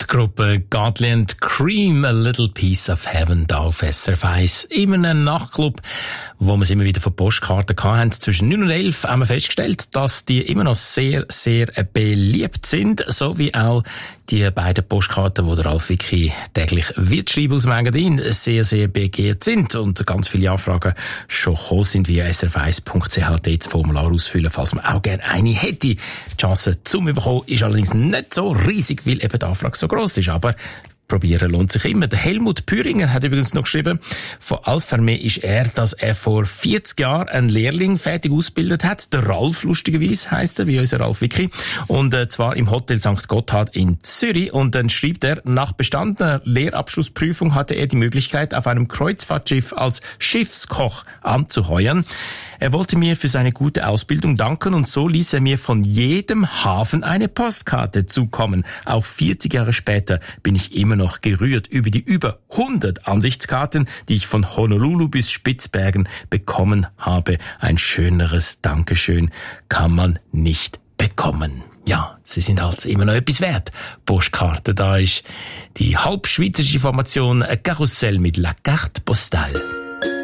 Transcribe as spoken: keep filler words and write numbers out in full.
Gruppe Godly and Cream, A Little Piece of Heaven, da auf S R F eins. In einem Nachtclub, wo wir es immer wieder von Postkarten hatten, zwischen neun und elf haben wir festgestellt, dass die immer noch sehr, sehr beliebt sind, so wie auch die beiden Postkarten, die der Ralf Wicki täglich wird schreiben aus dem Engadin, sehr, sehr begehrt sind und ganz viele Anfragen schon gekommen sind via s r f eins punkt c h. Das Formular ausfüllen, falls man auch gerne eine hätte. Die Chance zum Bekommen ist allerdings nicht so riesig, weil eben die Anfrage so gross ist, aber probieren lohnt sich immer. Der Helmut Püringer hat übrigens noch geschrieben, von Alfa Romeo ist er, dass er vor vierzig Jahren einen Lehrling fertig ausgebildet hat. Der Ralf, lustigerweise, heisst er, wie unser Ralf Wicki. Und äh, zwar im Hotel Sankt Gotthard in Zürich. Und dann schreibt er, nach bestandener Lehrabschlussprüfung hatte er die Möglichkeit, auf einem Kreuzfahrtschiff als Schiffskoch anzuheuern. Er wollte mir für seine gute Ausbildung danken und so ließ er mir von jedem Hafen eine Postkarte zukommen. Auch vierzig Jahre später bin ich immer noch gerührt über die über hundert Ansichtskarten, die ich von Honolulu bis Spitzbergen bekommen habe. Ein schöneres Dankeschön kann man nicht bekommen. Ja, sie sind halt immer noch etwas wert. Postkarte, da ist die halbschweizerische Formation Karussell mit La Carte Postale.